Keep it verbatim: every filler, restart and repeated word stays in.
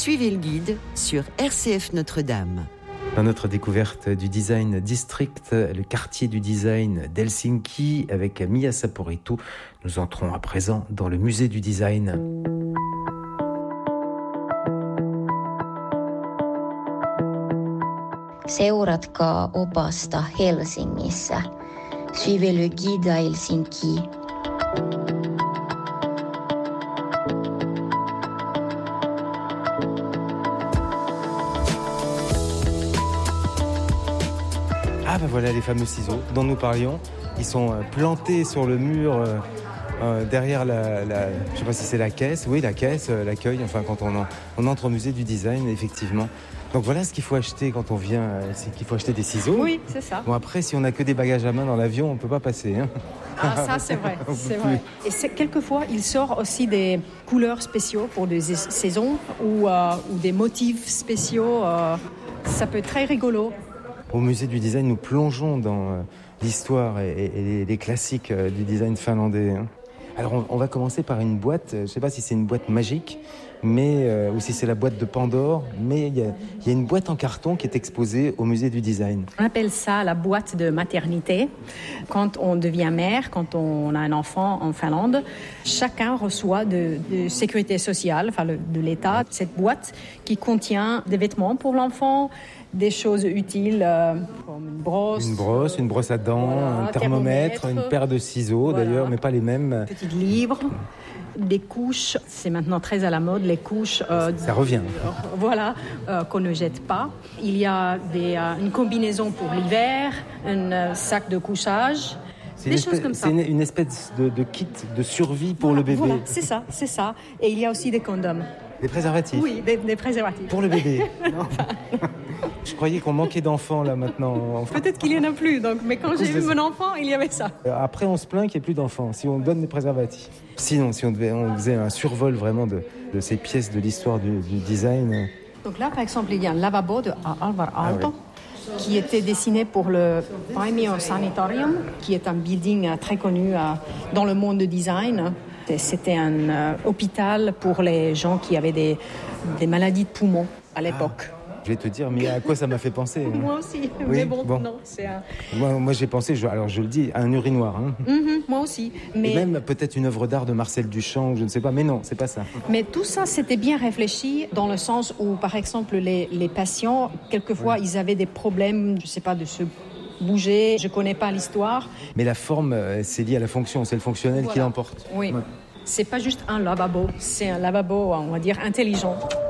Suivez le guide sur R C F Notre-Dame. Dans notre découverte du Design District, le quartier du design d'Helsinki, avec Mia Saporetu, nous entrons à présent dans le musée du design. Seuratkaa opasta Helsingissä. Suivez le guide à Helsinki. Ah ben voilà les fameux ciseaux dont nous parlions. Ils sont plantés sur le mur euh, euh, derrière la, la... Je ne sais pas si c'est la caisse. Oui, la caisse, euh, l'accueil. Enfin, quand on, en, on entre au musée du design, effectivement. Donc voilà ce qu'il faut acheter quand on vient. Euh, c'est qu'il faut acheter des ciseaux. Oui, c'est ça. Bon après, si on n'a que des bagages à main dans l'avion, on ne peut pas passer. Hein. Ah ça c'est vrai, c'est vrai. Et c'est, quelquefois, il sort aussi des couleurs spéciaux pour des saisons ou, euh, ou des motifs spéciaux. Euh, ça peut être très rigolo. Au musée du design, nous plongeons dans euh, l'histoire et, et, et les, les classiques euh, du design finlandais. Hein. Alors, on, on va commencer par une boîte. Je ne sais pas si c'est une boîte magique, mais euh, ou si c'est la boîte de Pandore. Mais il y, y a une boîte en carton qui est exposée au musée du design. On appelle ça la boîte de maternité. Quand on devient mère, quand on a un enfant en Finlande, chacun reçoit de, de sécurité sociale, enfin le, de l'État, cette boîte qui contient des vêtements pour l'enfant, des choses utiles euh, comme une brosse. Une brosse, une brosse à dents, voilà, un thermomètre, thermomètre, une paire de ciseaux voilà. D'ailleurs, mais pas les mêmes. Petit livre, des couches, c'est maintenant très à la mode, les couches. Euh, Ça revient. Euh, voilà, euh, qu'on ne jette pas. Il y a des, euh, une combinaison pour l'hiver, un euh, sac de couchage. C'est des une, choses espèce, comme ça. C'est une, une espèce de, de kit de survie pour voilà, le bébé. Voilà, c'est ça, c'est ça. Et il y a aussi des condoms. Des préservatifs. Oui, des, des préservatifs. Pour le bébé. Non. Je croyais qu'on manquait d'enfants là maintenant. Peut-être qu'il n'y en a plus, donc, mais quand j'ai vu mon enfant, il y avait ça. Après, on se plaint qu'il n'y ait plus d'enfants, si on donne des préservatifs. Sinon, si on, devait, on faisait un survol vraiment de, de ces pièces de l'histoire du, du design. Donc là, par exemple, il y a un lavabo de Alvar Aalto. Ah, oui. Qui était dessiné pour le Paimio Sanitarium, qui est un building très connu dans le monde du design. C'était un euh, hôpital pour les gens qui avaient des, des maladies de poumons à l'époque. Ah, je vais te dire, mais à quoi ça m'a fait penser hein. Moi aussi, oui, mais bon, bon. non. C'est un... moi, moi, j'ai pensé, je, alors je le dis, à un urinoir. Hein. Mm-hmm, moi aussi. Mais... Et même peut-être une œuvre d'art de Marcel Duchamp, je ne sais pas, mais non, c'est pas ça. Mais tout ça, c'était bien réfléchi dans le sens où, par exemple, les, les patients, quelquefois, oui. ils avaient des problèmes, je ne sais pas, de se bouger. Je ne connais pas l'histoire. Mais la forme, c'est lié à la fonction, c'est le fonctionnel voilà. qui l'emporte. Oui. Ouais. C'est pas juste un lavabo, c'est un lavabo, on va dire, intelligent.